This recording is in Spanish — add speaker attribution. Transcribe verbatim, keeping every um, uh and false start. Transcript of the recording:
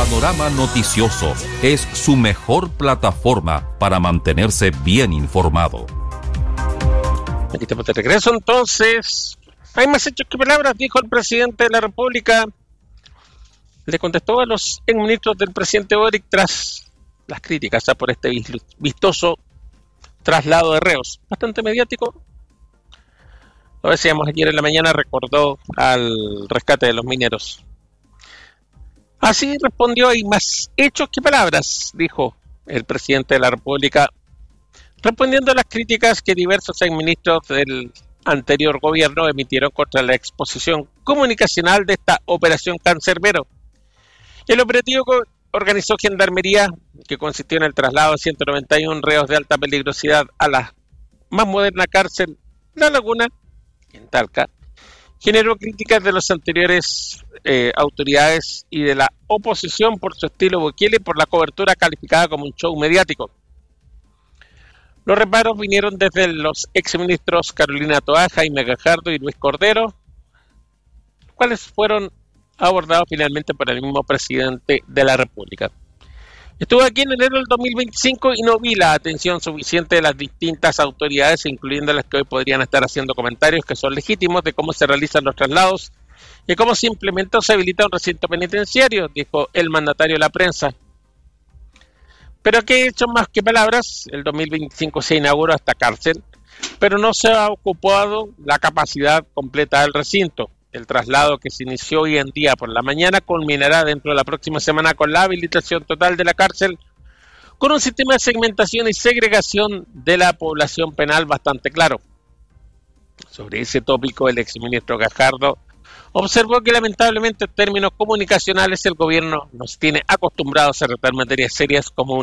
Speaker 1: Panorama Noticioso es su mejor plataforma para mantenerse bien informado.
Speaker 2: Aquí estamos de regreso, entonces. Hay más hechos que palabras, dijo el presidente de la República. Le contestó a los exministros del presidente Boric tras las críticas por este vistoso traslado de reos. Bastante mediático. Lo decíamos ayer en la mañana, recordó al rescate de los mineros. Así respondió: hay más hechos que palabras, dijo el presidente de la República, respondiendo a las críticas que diversos exministros del anterior gobierno emitieron contra la exposición comunicacional de esta operación Cancerbero. El operativo que organizó Gendarmería, que consistió en el traslado de ciento noventa y uno reos de alta peligrosidad a la más moderna cárcel La Laguna, en Talca, generó críticas de las anteriores eh, autoridades y de la oposición por su estilo Bukele y por la cobertura calificada como un show mediático. Los reparos vinieron desde los exministros Carolina Toá, Jaime Gajardo y Luis Cordero, los cuales fueron abordados finalmente por el mismo presidente de la República. Estuve aquí en enero del dos mil veinticinco y no vi la atención suficiente de las distintas autoridades, incluyendo las que hoy podrían estar haciendo comentarios que son legítimos de cómo se realizan los traslados y cómo se implementa o se habilita un recinto penitenciario, dijo el mandatario a la prensa. Pero que he hecho más que palabras. El dos mil veinticinco se inauguró esta cárcel, pero no se ha ocupado la capacidad completa del recinto. El traslado, que se inició hoy en día por la mañana, culminará dentro de la próxima semana con la habilitación total de la cárcel, con un sistema de segmentación y segregación de la población penal bastante claro. Sobre ese tópico, el exministro Gajardo observó que lamentablemente en términos comunicacionales el gobierno nos tiene acostumbrados a tratar materias serias como